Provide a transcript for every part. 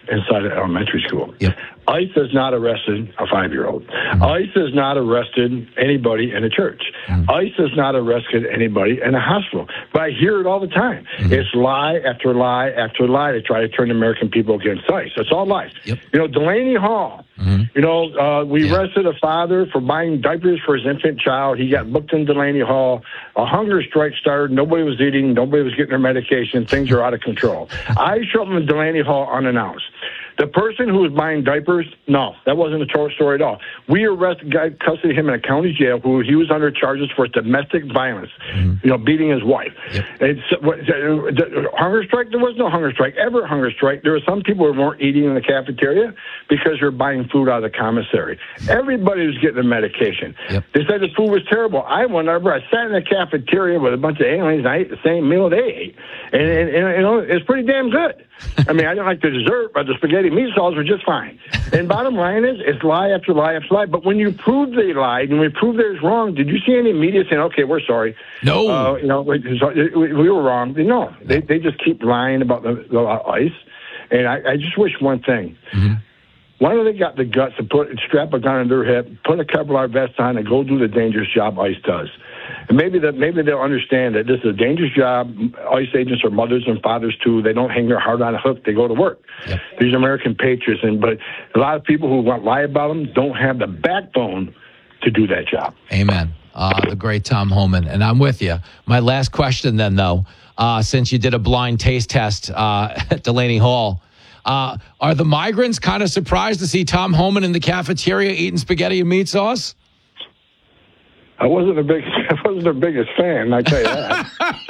inside of elementary school. Yep. ICE has not arrested a 5-year-old. ICE has not arrested anybody in a church. ICE has not arrested anybody in a hospital. But I hear it all the time. It's lie after lie after lie to try to turn American people against ICE. It's all lies. Yep. You know, Delaney Hall, we arrested a father for buying diapers for his infant child. He got booked in Delaney Hall. A hunger strike started. Nobody was eating. Nobody was getting their medication. Things are out of control. I showed up in Delaney Hall unannounced. The person who was buying diapers, no, that wasn't a true story at all. We arrested, got custody of him in a county jail who he was under charges for domestic violence, beating his wife. Yep. Hunger strike? There was no hunger strike. Ever hunger strike. There were some people who weren't eating in the cafeteria because they're buying food out of the commissary. Everybody was getting their medication. Yep. They said the food was terrible. I sat in the cafeteria with a bunch of aliens and I ate the same meal they ate. And it's pretty damn good. I mean, I didn't like the dessert, but the spaghetti meatballs were just fine. And bottom line is, it's lie after lie after lie. But when you prove they lied and we prove they're wrong, did you see any media saying, okay, we're sorry? No. We were wrong. No, they just keep lying about the ICE. And I just wish one thing. Why don't they got the guts to strap a gun on their hip, put a Kevlar vest on, and go do the dangerous job ICE does? And maybe they'll understand that this is a dangerous job. ICE agents are mothers and fathers too. They don't hang their heart on a hook. They go to work. Yep. These are American patriots, but a lot of people who want to lie about them don't have the backbone to do that job. Amen. The great Tom Homan, and I'm with you. My last question, then, though, since you did a blind taste test at Delaney Hall. Are the migrants kind of surprised to see Tom Homan in the cafeteria eating spaghetti and meat sauce? I wasn't their biggest fan, I tell you that.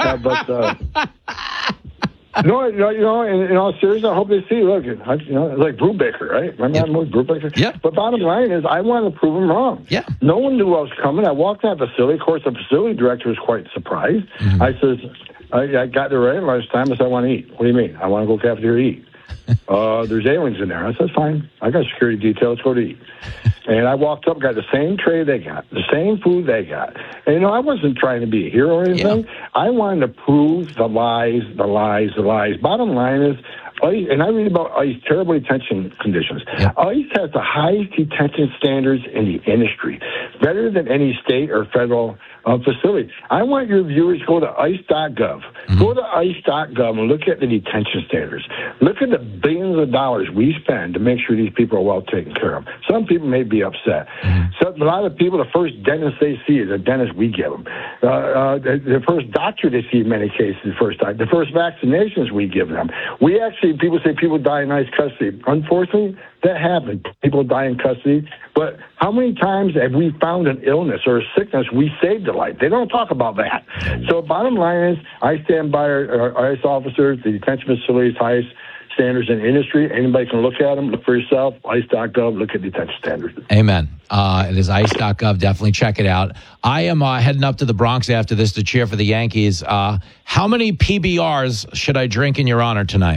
No, in all seriousness, I hope they see. Look, it's like Brubaker, right? Remember that movie, Brubaker? Yeah. But bottom line is, I want to prove them wrong. Yeah. No one knew I was coming. I walked in that facility. Of course, the facility director was quite surprised. I says, I got there right at lunchtime. I said, I want to eat. What do you mean? I want to go cafeteria to eat. There's aliens in there. I said, fine. I got security detail. Let's go to eat. And I walked up, got the same tray they got, the same food they got. And, I wasn't trying to be a hero or anything. Yeah. I wanted to prove the lies. Bottom line is, ICE, and I read about ICE terrible detention conditions. Yeah. ICE has the highest detention standards in the industry, better than any state or federal facility. I want your viewers to go to ice.gov. Go to ice.gov and look at the detention standards. Look at the billions of dollars we spend to make sure these people are well taken care of. Some people may be upset. So a lot of people, the first dentist they see is a dentist we give them. The first doctor they see in many cases, the first vaccinations we give them. People say people die in ICE custody. Unfortunately, that happens. People die in custody. But how many times have we found an illness or a sickness we saved a life? They don't talk about that. So bottom line is, I stand by our ICE officers, the detention facilities, highest standards in the industry. Anybody can look at them. Look for yourself. ICE.gov. Look at detention standards. Amen. It is ICE.gov. Definitely check it out. I am heading up to the Bronx after this to cheer for the Yankees. How many PBRs should I drink in your honor tonight?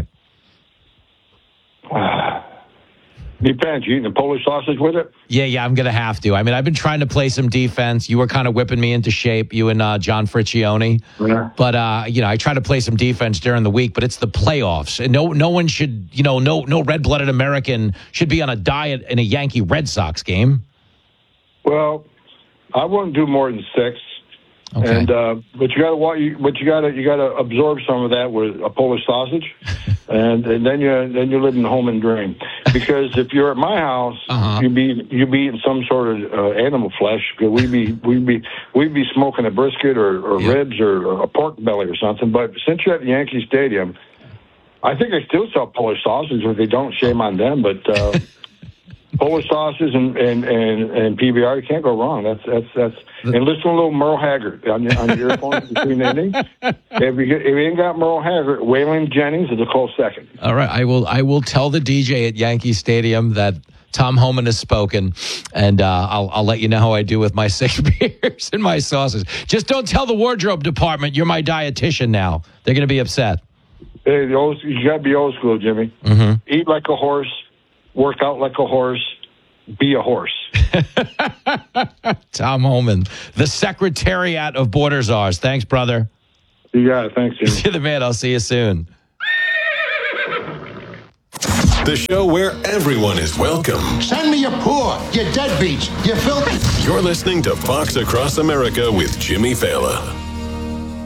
Depends. You eating the Polish sausage with it? Yeah, I'm going to have to. I mean, I've been trying to play some defense. You were kind of whipping me into shape, you and John Friccione. Yeah. But, I try to play some defense during the week, but it's the playoffs. And no one should, no red-blooded American should be on a diet in a Yankee Red Sox game. Well, I wouldn't do more than 6. Okay. And but you got to absorb some of that with a Polish sausage, and then you live in the home and dream. Because if you're at my house, you'd be eating some sort of animal flesh. We'd be smoking a brisket or ribs or a pork belly or something. But since you're at the Yankee Stadium, I think they still sell Polish sausage. If they don't, shame on them. But Polish sausages and PBR, you can't go wrong. That's and listen to a little Merle Haggard on your earphones between the innings. If you ain't got Merle Haggard, Waylon Jennings is a close second. All right, I will tell the DJ at Yankee Stadium that Tom Homan has spoken, and I'll let you know how I do with my 6 beers and my sauces. Just don't tell the wardrobe department you're my dietitian now. They're going to be upset. Hey, you got to be old school, Jimmy. Mm-hmm. Eat like a horse. Work out like a horse, be a horse. Tom Homan, the Secretariat of Border Czars. Thanks, brother. You got it. Thanks, Jimmy. You're the man. I'll see you soon. The show where everyone is welcome. Send me your poor, your deadbeats, you filthy. You're listening to Fox Across America with Jimmy Fallon.